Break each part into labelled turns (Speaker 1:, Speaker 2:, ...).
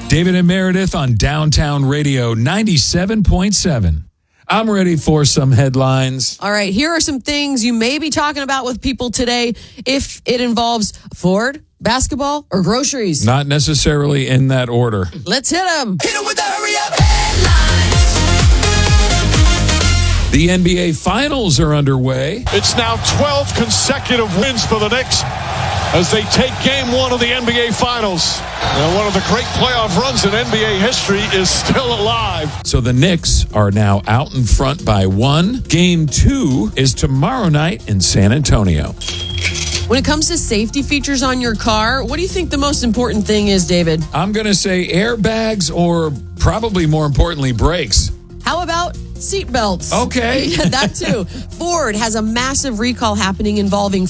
Speaker 1: David and Meredith on Downtown Radio 97.7. I'm ready for some headlines.
Speaker 2: All right, here are some things you may be talking about with people today if it involves Ford, basketball, or groceries.
Speaker 1: Not necessarily in that order.
Speaker 2: Let's hit them.
Speaker 3: Hit 'em with the hurry up headlines.
Speaker 1: The NBA Finals are underway.
Speaker 4: It's now 12 consecutive wins for the Knicks as they take game one of the NBA Finals. Now, one of the great playoff runs in NBA history is still alive.
Speaker 1: So the Knicks are now out in front by 1. Game 2 is tomorrow night in San Antonio.
Speaker 2: When it comes to safety features on your car, what do you think the most important thing is, David?
Speaker 1: I'm going to say airbags or probably more importantly, brakes.
Speaker 2: How about seatbelts?
Speaker 1: Okay.
Speaker 2: Yeah, that too. Ford has a massive recall happening involving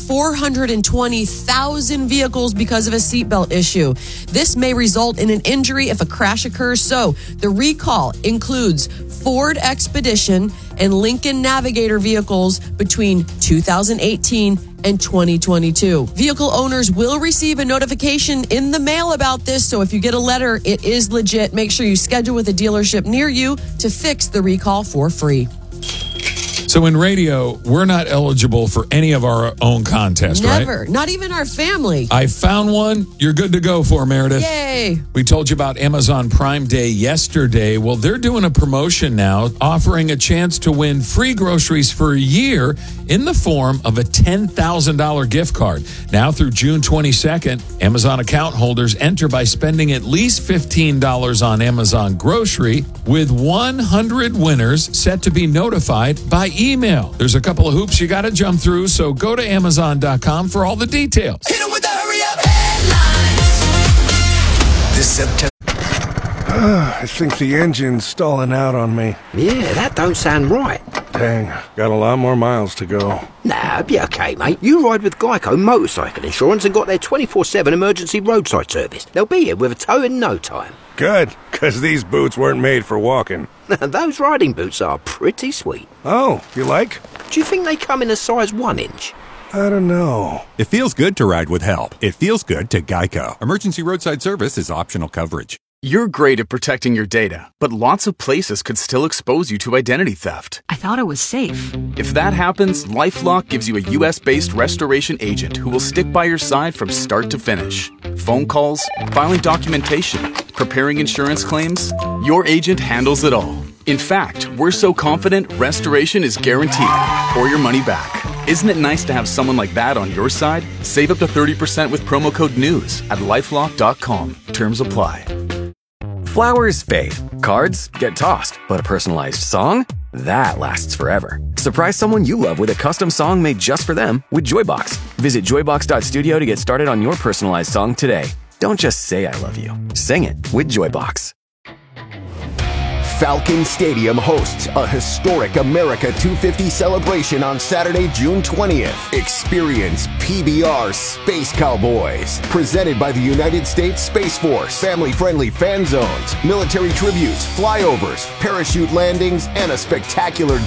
Speaker 2: 420,000 vehicles because of a seatbelt issue. This may result in an injury if a crash occurs. So the recall includes Ford Expedition and Lincoln Navigator vehicles between 2018 and 2022. Vehicle owners will receive a notification in the mail about this, so if you get a letter, it is legit. Make sure you schedule with a dealership near you to fix the recall for free.
Speaker 1: So in radio, we're not eligible for any of our own contests, right?
Speaker 2: Never. Not even our family.
Speaker 1: I found one. You're good to go for, Meredith.
Speaker 2: Yay.
Speaker 1: We told you about Amazon Prime Day yesterday. Well, they're doing a promotion now, offering a chance to win free groceries for a year in the form of a $10,000 gift card. Now through June 22nd, Amazon account holders enter by spending at least $15 on Amazon grocery, with 100 winners set to be notified by email. There's a couple of hoops you got to jump through, so go to Amazon.com for all the details.
Speaker 3: Hit 'em with the hurry up headlines. This September.
Speaker 5: I think the engine's stalling out on me.
Speaker 6: Yeah, that don't sound right.
Speaker 5: Dang, got a lot more miles to go.
Speaker 6: Nah, be okay, mate. You ride with Geico Motorcycle Insurance and got their 24/7 emergency roadside service. They'll be here with a tow in no time.
Speaker 5: Good, because these boots weren't made for walking.
Speaker 6: Those riding boots are pretty sweet.
Speaker 5: Oh, you like?
Speaker 6: Do you think they come in a size 1 inch?
Speaker 5: I don't know.
Speaker 7: It feels good to ride with help. It feels good to Geico. Emergency roadside service is optional coverage.
Speaker 8: You're great at protecting your data, but lots of places could still expose you to identity theft.
Speaker 9: I thought it was safe.
Speaker 8: If that happens, LifeLock gives you a US-based restoration agent who will stick by your side from start to finish. Phone calls, filing documentation, preparing insurance claims, your agent handles it all. In fact, we're so confident restoration is guaranteed or your money back. Isn't it nice to have someone like that on your side? Save up to 30% with promo code NEWS at lifelock.com. Terms apply.
Speaker 10: Flowers fade, cards get tossed, but a personalized song? That lasts forever. Surprise someone you love with a custom song made just for them with Joybox. Visit joybox.studio to get started on your personalized song today. Don't just say I love you. Sing it with Joybox.
Speaker 11: Falcon Stadium hosts a historic America 250 celebration on Saturday, June 20th. Experience PBR Space Cowboys, presented by the United States Space Force. Family-friendly fan zones, military tributes, flyovers, parachute landings, and a spectacular